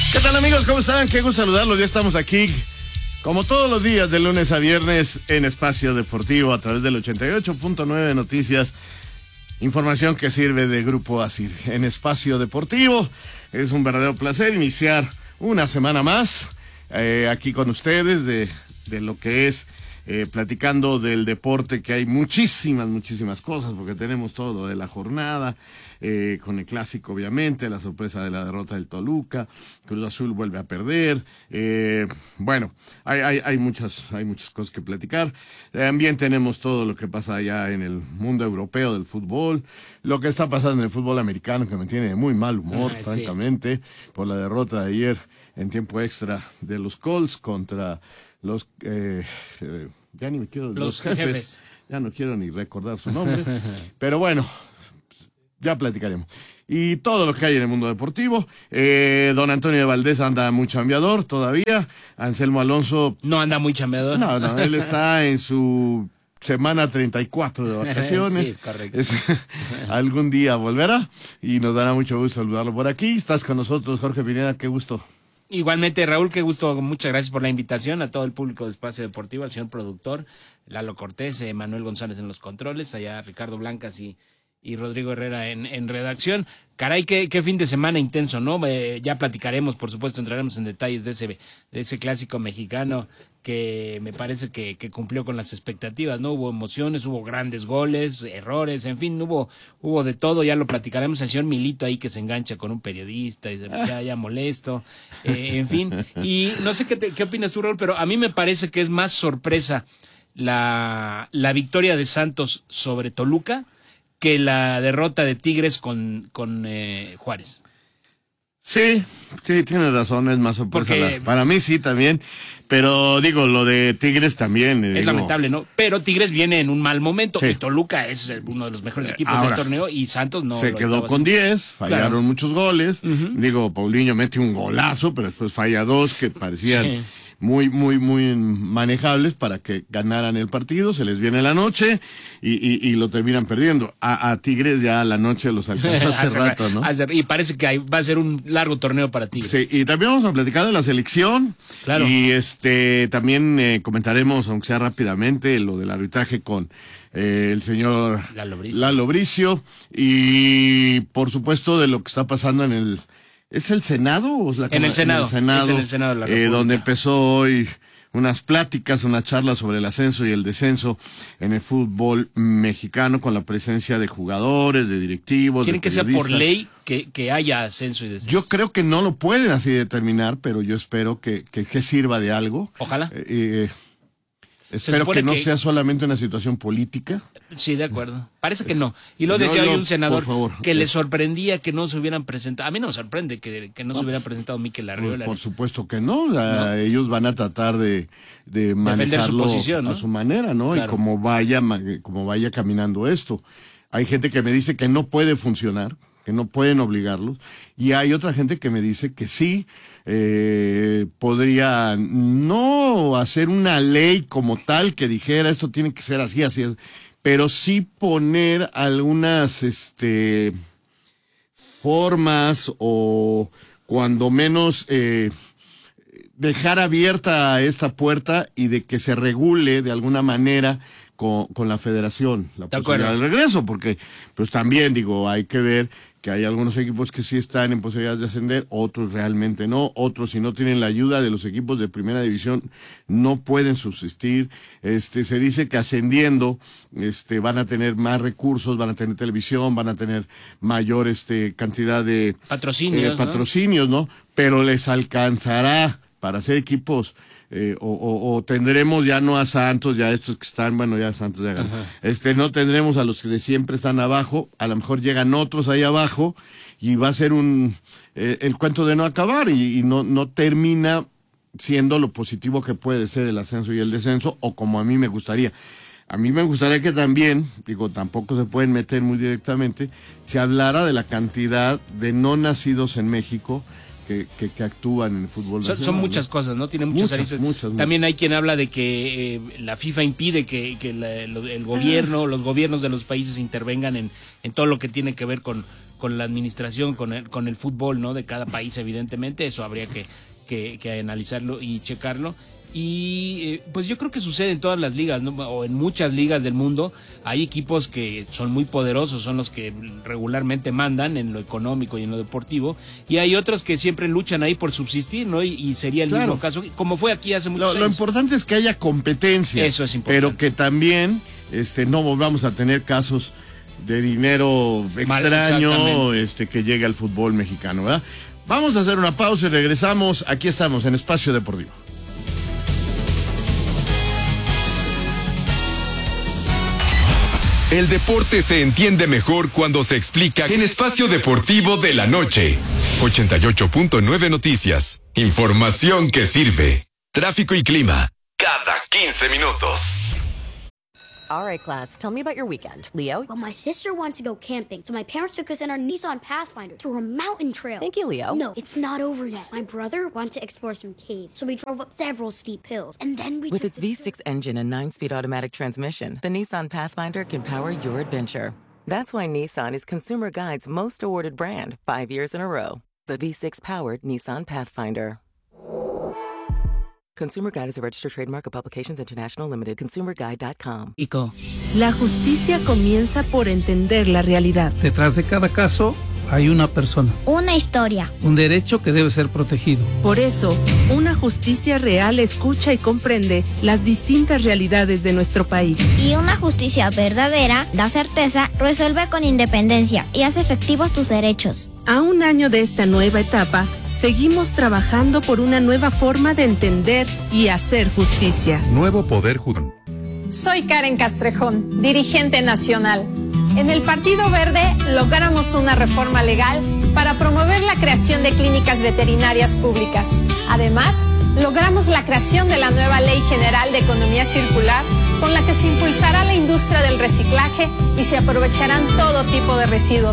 ¿Qué tal, amigos? ¿Cómo están? Qué gusto saludarlos. Ya estamos aquí, como todos los días, de lunes a viernes, en Espacio Deportivo, a través del 88.9 Noticias. Información que sirve de Grupo ASIR. En Espacio Deportivo, es un verdadero placer iniciar una semana más aquí con ustedes de lo que es platicando del deporte, que hay muchísimas cosas, porque tenemos todo lo de la jornada, con el clásico, obviamente, la sorpresa de la derrota del Toluca, Cruz Azul vuelve a perder, bueno, hay muchas cosas que platicar. También tenemos todo lo que pasa allá en el mundo europeo del fútbol, lo que está pasando en el fútbol americano, que me tiene de muy mal humor, francamente, por la derrota de ayer en tiempo extra de los Colts contra los ya ni me quiero, los jefes, ya no quiero ni recordar su nombre, pero bueno, ya platicaremos. Y todo lo que hay en el mundo deportivo. Don Antonio de Valdés anda muy chambeador todavía. Anselmo Alonso no anda muy chambeador. No, él está en su semana 34 de vacaciones. Sí, es correcto. Algún día volverá y nos dará mucho gusto saludarlo por aquí. Estás con nosotros, Jorge Pineda, qué gusto. Igualmente, Raúl, qué gusto, muchas gracias por la invitación a todo el público de Espacio Deportivo, al señor productor, Lalo Cortés, Manuel González en los controles, allá Ricardo Blancas y Rodrigo Herrera en redacción. Caray, qué fin de semana intenso, ¿no? Ya platicaremos, por supuesto, entraremos en detalles de ese clásico mexicano que me parece que cumplió con las expectativas, ¿no? Hubo emociones, hubo grandes goles, errores, en fin, hubo de todo, ya lo platicaremos. El señor Milito ahí que se engancha con un periodista y ya molesto, en fin. Y no sé qué opinas tú, Raúl, pero a mí me parece que es más sorpresa la victoria de Santos sobre Toluca que la derrota de Tigres con Juárez. Sí, tienes razón, es más sorpresa. Para mí sí también, pero digo, lo de Tigres también. Es lamentable, ¿no? Pero Tigres viene en un mal momento, y Toluca es uno de los mejores equipos del torneo, y Santos no. Se quedó con 10, fallaron muchos goles. Digo, Paulinho mete un golazo, pero después falla dos que parecían muy manejables para que ganaran el partido. Se les viene la noche y lo terminan perdiendo. A Tigres ya la noche los alcanzó hace rato, ¿no? Y parece que va a ser un largo torneo para Tigres. Sí, y también vamos a platicar de la selección. Claro. Y también comentaremos, aunque sea rápidamente, lo del arbitraje con el señor Lalo Bricio. Y por supuesto de lo que está pasando en el... ¿Es el Senado o es en el Senado? Es en el Senado de la República. Donde empezó hoy unas pláticas, una charla sobre el ascenso y el descenso en el fútbol mexicano, con la presencia de jugadores, de directivos. ¿Quieren que sea por ley que haya ascenso y descenso? Yo creo que no lo pueden así determinar, pero yo espero que sirva de algo. Ojalá. Espero que no sea solamente una situación política. Sí, de acuerdo. Parece que no. Y lo decía hoy un senador que le sorprendía que no se hubieran presentado. A mí no me sorprende que no se hubiera presentado Mikel Arriola. Por supuesto que no. Ellos van a tratar de manejarlo su posición, ¿no? A su manera, ¿no? Claro. Y como vaya caminando esto. Hay gente que me dice que no puede funcionar, que no pueden obligarlos, y hay otra gente que me dice que sí podría no hacer una ley como tal que dijera esto tiene que ser así, pero sí poner algunas formas, o cuando menos dejar abierta esta puerta y de que se regule de alguna manera con la federación la posibilidad del regreso, porque pues también digo, hay que ver que hay algunos equipos que sí están en posibilidades de ascender, otros realmente no, otros si no tienen la ayuda de los equipos de primera división no pueden subsistir. Se dice que ascendiendo van a tener más recursos, van a tener televisión, van a tener mayor cantidad de patrocinios, ¿no? Pero les alcanzará para hacer equipos o tendremos ya no a Santos, ya estos que están, bueno, ya Santos ya ganó. No tendremos a los que de siempre están abajo, a lo mejor llegan otros ahí abajo y va a ser el cuento de no acabar y no termina siendo lo positivo que puede ser el ascenso y el descenso, o como a mí me gustaría. A mí me gustaría que también, digo, tampoco se pueden meter muy directamente, se hablara de la cantidad de no nacidos en México que actúan en el fútbol nacional. Son muchas cosas, ¿no? Tiene muchas aristas. También hay quien habla de que la FIFA impide que el gobierno, los gobiernos de los países intervengan en todo lo que tiene que ver con la administración, con el fútbol, ¿no? De cada país, evidentemente, eso habría que analizarlo y checarlo. Y pues yo creo que sucede en todas las ligas, ¿no? O en muchas ligas del mundo. Hay equipos que son muy poderosos, son los que regularmente mandan en lo económico y en lo deportivo, y hay otros que siempre luchan ahí por subsistir, ¿no? Y sería el mismo caso, como fue aquí hace muchos años. Lo importante es que haya competencia. Eso es importante. Pero que también no volvamos a tener casos de dinero extraño que llegue al fútbol mexicano, ¿verdad? Vamos a hacer una pausa y regresamos. Aquí estamos en Espacio Deportivo. El deporte se entiende mejor cuando se explica en Espacio Deportivo de la Noche. 88.9 Noticias. Información que sirve. Tráfico y clima. Cada 15 minutos. All right, class, tell me about your weekend. Leo? Well, my sister wants to go camping, so my parents took us in our Nissan Pathfinder through a mountain trail. Thank you, Leo. No, it's not over yet. My brother wanted to explore some caves, so we drove up several steep hills, and then we With its V6 engine and 9-speed automatic transmission, the Nissan Pathfinder can power your adventure. That's why Nissan is Consumer Guide's most awarded brand 5 years in a row. The V6-powered Nissan Pathfinder. Consumer Guide is a registered trademark of Publications International Limited. ConsumerGuide.com. La justicia comienza por entender la realidad. Detrás de cada caso hay una persona. Una historia. Un derecho que debe ser protegido. Por eso, una justicia real escucha y comprende las distintas realidades de nuestro país. Y una justicia verdadera da certeza, resuelve con independencia y hace efectivos tus derechos. A un año de esta nueva etapa, seguimos trabajando por una nueva forma de entender y hacer justicia. Nuevo Poder Judicial. Soy Karen Castrejón, dirigente nacional. En el Partido Verde logramos una reforma legal para promover la creación de clínicas veterinarias públicas. Además, logramos la creación de la nueva Ley General de Economía Circular, con la que se impulsará la industria del reciclaje y se aprovecharán todo tipo de residuos.